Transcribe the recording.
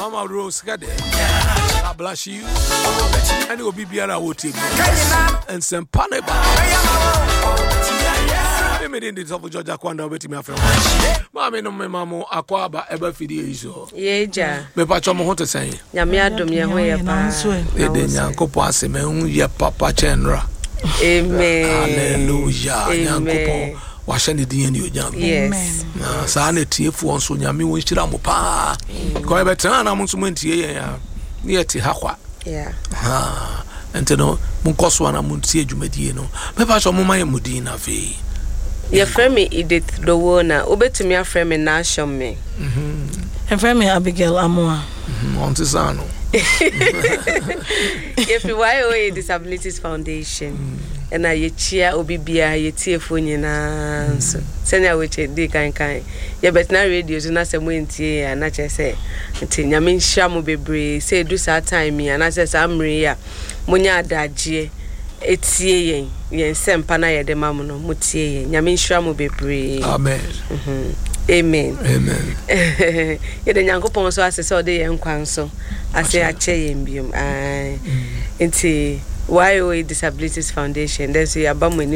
Mama Rose Gade. God bless you. And it will be Biara Woti. And some Paneba. I made in the top of Georgia Quanda with me from Mammy no Mammo Aquaba ever video. Yeja. Me Pachomo Hunter saying, Yamia Domia Hoya Yankopa me ya Papa Chenra. Amen. Hallelujah. Yankopo. Washani di eni ojam. Yes. Sa na tiefu onso nyame won hira mo pa. Ko e betan na mo nso mantie ye ya. Ne yeti hakwa. Yeah. Enteno mo koso na mo ntie adwumadie no. Me ba so mo maye mudi na fe. Ye frame me Edith Dowona. Obetumi aframe me na ashom me. E frame me Abigail Amoa. Ontisano. If you YOA Disabilities Foundation. And I cheer Obibia, ye tearful nyina so. Senya weche di kan. Ye bet na radio so na sem wentie ya na che say. Nti nyame nhia mo bebre say do sa time me na say samre ya. Munya adagye etie yen sempa na ye de mamu no mutie yen. Nyame nhia mo bebre. Amen. Amen. Amen. Ye de Nyankopon so asese o de yen kwan so. Ase ache yen biom. Nti YOA Disabilities Foundation. There's a